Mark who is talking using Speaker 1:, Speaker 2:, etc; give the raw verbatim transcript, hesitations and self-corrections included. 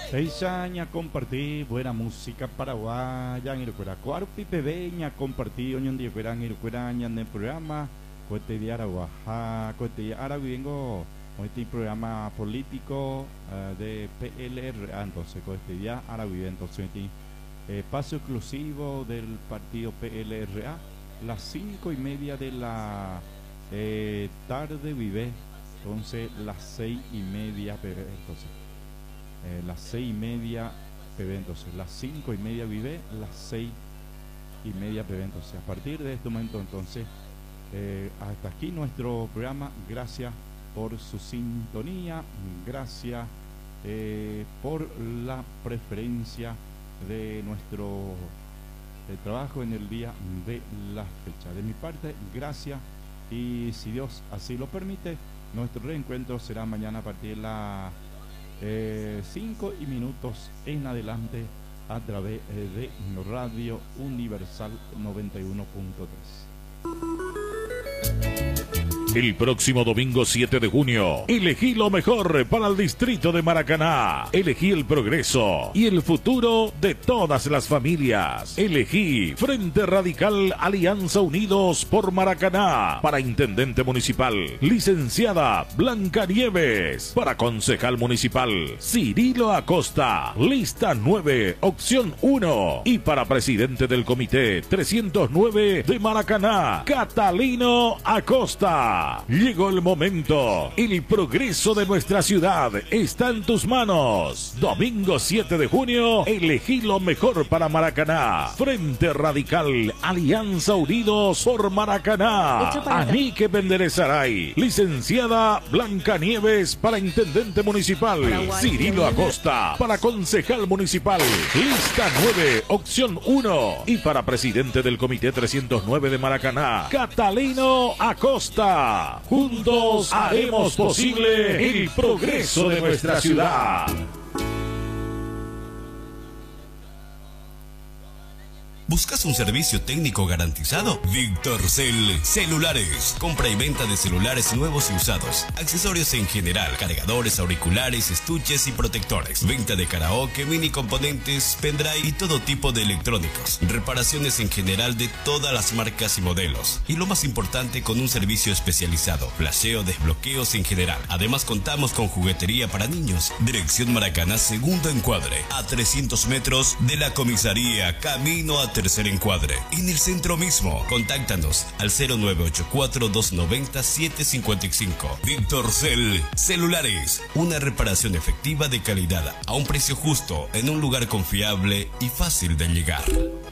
Speaker 1: Eisaña compartí buena música paraguaya en Irocuera. Cuarpi pebeña compartí hoy en día en Irocuera en el programa Cote de Araguajá, Cote de Araguá vengo hoy este programa político uh, de P L R A, entonces Cote de Araguá entonces este eh, paso exclusivo del partido P L R A, las cinco y media de la eh, tarde vive, entonces las seis y media entonces. Eh, las seis y media P B, entonces las cinco y media vive, las seis y media P B, entonces a partir de este momento entonces eh, hasta aquí nuestro programa. Gracias por su sintonía, gracias eh, por la preferencia de nuestro de trabajo en el día de la fecha. De mi parte, gracias, y si Dios así lo permite, nuestro reencuentro será mañana a partir de la Eh, cinco y minutos en adelante a través de Radio Universal noventa y uno punto tres.
Speaker 2: El próximo domingo siete de junio, elegí lo mejor para el distrito de Maracaná. Elegí el progreso y el futuro de todas las familias. Elegí Frente Radical Alianza Unidos por Maracaná. Para intendente municipal, licenciada Blanca Nieves. Para concejal municipal, Cirilo Acosta. Lista nueve, opción uno. Y para presidente del comité trescientos nueve de Maracaná, Catalino Acosta. Llegó el momento. El progreso de nuestra ciudad está en tus manos. Domingo siete de junio, elegí lo mejor para Maracaná. Frente Radical Alianza Unidos por Maracaná. Anique Penderezaray. Licenciada Blanca Nieves para intendente municipal. Cirilo Acosta para concejal municipal. Lista nueve, opción uno. Y para presidente del comité trescientos nueve de Maracaná, Catalino Acosta. Juntos haremos posible el progreso de nuestra ciudad.
Speaker 3: ¿Buscas un servicio técnico garantizado? VictorCell Celulares. Compra y venta de celulares nuevos y usados. Accesorios en general, cargadores, auriculares, estuches y protectores. Venta de karaoke, mini componentes, pendrive y todo tipo de electrónicos. Reparaciones en general de todas las marcas y modelos. Y lo más importante, con un servicio especializado. Flasheo, desbloqueos en general. Además contamos con juguetería para niños. Dirección Maracaná, segundo encuadre. A trescientos metros de la comisaría, camino a tercer encuadre, en el centro mismo. Contáctanos al cero nueve ocho cuatro, dos nueve cero, siete cinco cinco. VictorCell Celulares, una reparación efectiva de calidad a un precio justo en un lugar confiable y fácil de llegar.